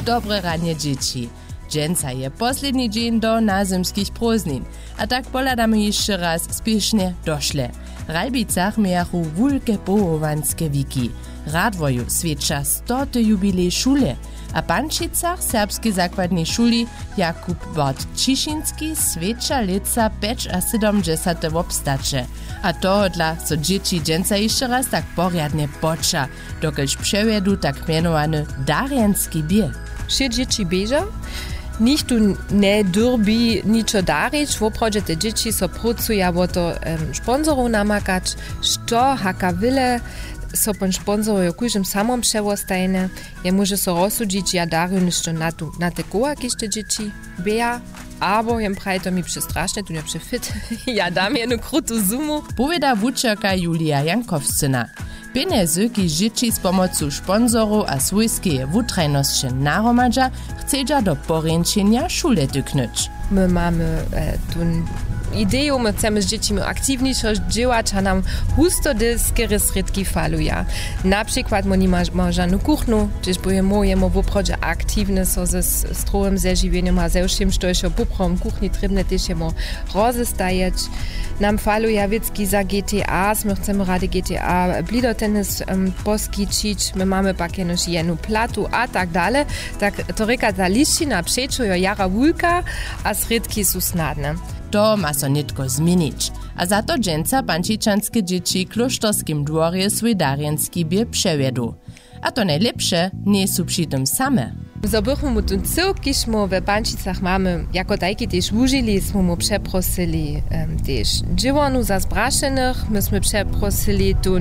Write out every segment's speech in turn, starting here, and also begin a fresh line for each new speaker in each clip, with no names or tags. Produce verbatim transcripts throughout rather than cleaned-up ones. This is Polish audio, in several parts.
dobre ranie dzieci. Dżęca je posledni dzień do nazymskich prózdnin, a tak poladamy jeszcze raz spiesznie doszle. W Ralbicach miachu wulke połowanskie wiki. Radwoju świecza stoty jubilej szule, a Pančicach serbskiej zakładnej szuli Jakub Bart-Ciszynski świecza leca pięć a siedemdziesiąt w obstacze. A to dla so dzieci dżęca jeszcze raz tak poriadnie pocza, dokelż przewiedu tak mianowany Darjanski bier.
Wsze dzieci bieża? Nikt tu nie durbi niczo darić, w oprodzie te dzieci so pracują, bo to um, sponsorów namakać, što haka wyle, so pan sponsorują kużym samom przewostajne, ja może so rozsudzić, ja daruję jeszcze na, tu, na te koła, jakieś te dzieci beja, albo jem prawie to mi przestraszne, tu nie przefit, ja dam jedną krutą sumu.
Powieda wučerka Julia Jankowscyna. Pieniędzy, ki dzieci z pomocą sponsorów a swojskie wutrajności naromadza, chcedza do poręczenia szule tyknąć.
My mamy e, tu ideę, my chcemy z dziećmi aktywniejsze działać, a nam husto dyskere sredki faluja. Na przykład my nie mamy żadną kuchnię, gdyż bojemy w oprodzie aktywne, so ze strojem zeżywieniem, a ze wszystkim, co jeszcze poprom kuchni trzebne, też jemu rozestajeć. Nam faluja wiecki za G T A, my chcemy rady G T A blidotenis um, poskičić, my mamy pak jenož jednu platu a tak dalej. Tak to reka ta liščina przeczujo jara wulka, a sredki su snadne.
To ma so nitko zmienić, a za to dżęca pančičanskie dzieci kloštorskim dworje swój darjanski bier przewiedu. A to najlepsze nie są przy tym same.
Zobychmy mu tu całkiśmy w Pančicach mamy, jako tajki też użyli, smo mu przeprosili um, też dziewonu za zbraszenych, myśmy przeprosili tu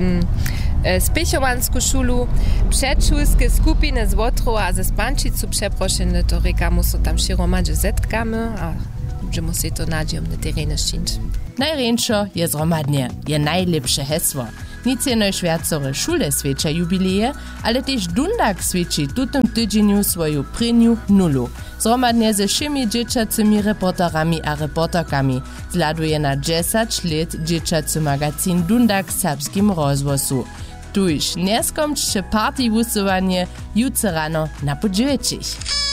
e, spiechowanską szulu, przedszulskie skupiny z Wotrów, a ze Pančicu przeproszeni, to rekamy, so tam širomadže zetkamy, a że musi to nadzieją na terenie szczyć.
Najręczo je zromadnie, je najlepsze hesło. Nic jenoż wiacore szule świecza jubileje, ale też Dundak świeci tutym tydzieniu swoją pryniu nulu. Zromadnie ze wszymi dzieciacymi reporterami a reporterkami zladuje na dziesięć lat dzieciacy magazyn Dundak w serbskim rozwoju. Tu już nie skomczcie party wusowanie jutro rano na po dziewięć.